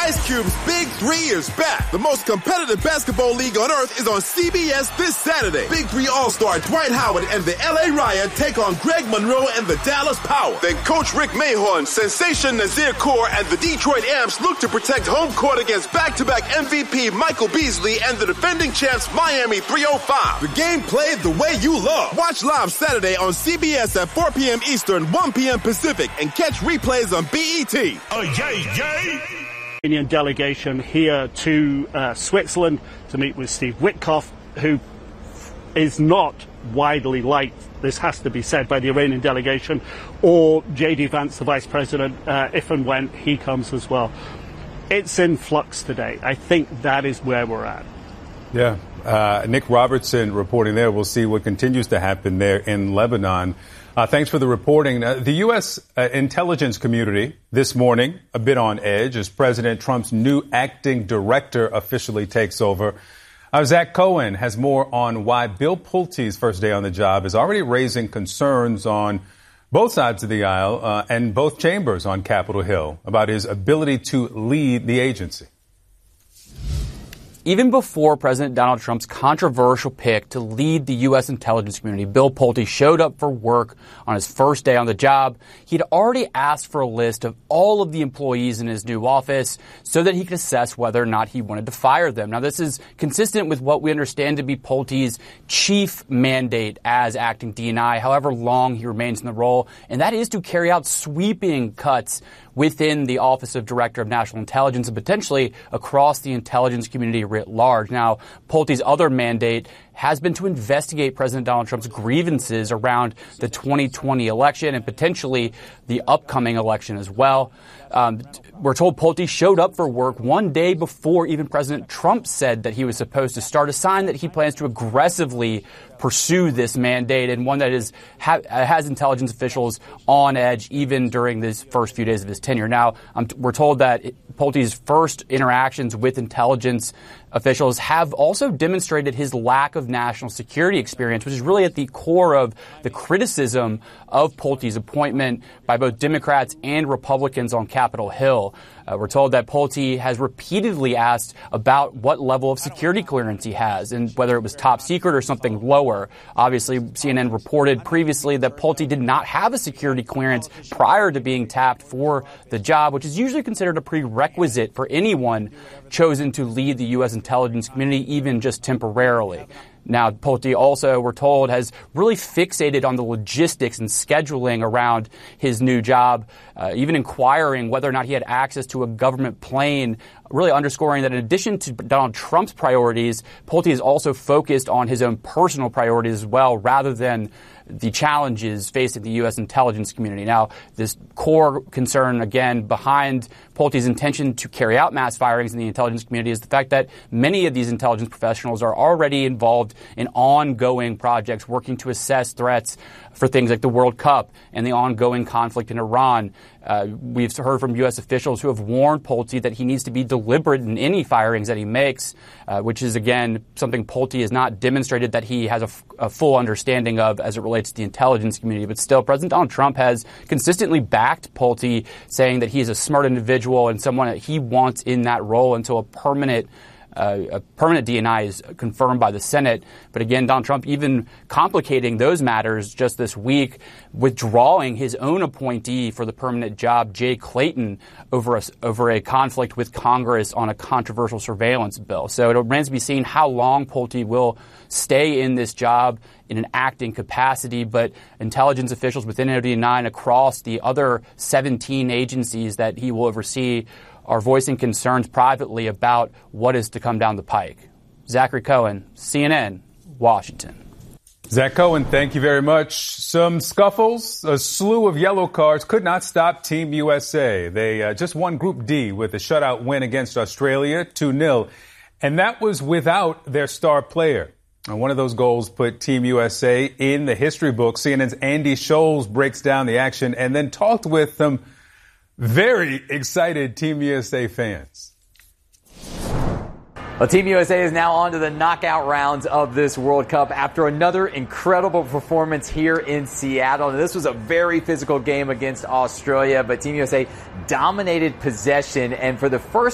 Ice Cube's Big 3 is back. The most competitive basketball league on earth is on CBS this Saturday. Big 3 All-Star Dwight Howard and the LA Riot take on Greg Monroe and the Dallas Power. Then Coach Rick Mahorn, Sensation Nazir Kaur, and the Detroit Amps look to protect home court against back-to-back MVP Michael Beasley and the defending champs Miami 305. The game played the way you love. Watch live Saturday on CBS at 4 p.m. Eastern, 1 p.m. Pacific, and catch replays on BET. Oh, yay, yay! Iranian delegation here to Switzerland to meet with Steve Witkoff, who is not widely liked, this has to be said, by the Iranian delegation, or J.D. Vance, the vice president, if and when he comes as well. It's in flux today. I think that is where we're at. Yeah. Nick Robertson reporting there. We'll see what continues to happen there in Lebanon. Thanks for the reporting. The U.S. Intelligence community this morning a bit on edge as President Trump's new acting director officially takes over. Zach Cohen has more on why Bill Pulte's first day on the job is already raising concerns on both sides of the aisle and both chambers on Capitol Hill about his ability to lead the agency. Even before President Donald Trump's controversial pick to lead the U.S. intelligence community, Bill Pulte showed up for work on his first day on the job. He'd already asked for a list of all of the employees in his new office so that he could assess whether or not he wanted to fire them. Now, this is consistent with what we understand to be Pulte's chief mandate as acting DNI, however long he remains in the role, and that is to carry out sweeping cuts within the Office of Director of National Intelligence and potentially across the intelligence community writ large. Now, Pulte's other mandate has been to investigate President Donald Trump's grievances around the 2020 election and potentially the upcoming election as well. We're told Pulte showed up for work one day before even President Trump said that he was supposed to start, a sign that he plans to aggressively pursue this mandate, and one that has intelligence officials on edge even during these first few days of his tenure. Now, we're told that Pulte's first interactions with intelligence officials have also demonstrated his lack of national security experience, which is really at the core of the criticism of Pulte's appointment by both Democrats and Republicans on Capitol Hill. We're told that Pulte has repeatedly asked about what level of security clearance he has and whether it was top secret or something lower. Obviously, CNN reported previously that Pulte did not have a security clearance prior to being tapped for the job, which is usually considered a prerequisite for anyone chosen to lead the U.S. intelligence community, even just temporarily. Now, Pulte also, we're told, has really fixated on the logistics and scheduling around his new job, even inquiring whether or not he had access to a government plane, really underscoring that in addition to Donald Trump's priorities, Pulte is also focused on his own personal priorities as well, rather than the challenges facing the U.S. intelligence community. Now, this core concern, again, behind Pulte's intention to carry out mass firings in the intelligence community is the fact that many of these intelligence professionals are already involved in ongoing projects working to assess threats for things like the World Cup and the ongoing conflict in Iran. We've heard from U.S. officials who have warned Pulte that he needs to be deliberate in any firings that he makes, which is, again, something Pulte has not demonstrated that he has a full understanding of as it relates to the intelligence community. But still, President Donald Trump has consistently backed Pulte, saying that he is a smart individual and someone that he wants in that role until a permanent DNI is confirmed by the Senate. But again, Donald Trump even complicating those matters just this week, withdrawing his own appointee for the permanent job, Jay Clayton, over a conflict with Congress on a controversial surveillance bill. So it remains to be seen how long Pulte will stay in this job in an acting capacity, but intelligence officials within ODNI and across the other 17 agencies that he will oversee are voicing concerns privately about what is to come down the pike. Zachary Cohen, CNN, Washington. Zach Cohen, thank you very much. Some scuffles, a slew of yellow cards could not stop Team USA. They just won Group D with a shutout win against Australia, 2-0, and that was without their star player. And one of those goals put Team USA in the history book. CNN's Andy Scholes breaks down the action and then talked with some very excited Team USA fans. Well, Team USA is now on to the knockout rounds of this World Cup after another incredible performance here in Seattle. And this was a very physical game against Australia, but Team USA dominated possession, and for the first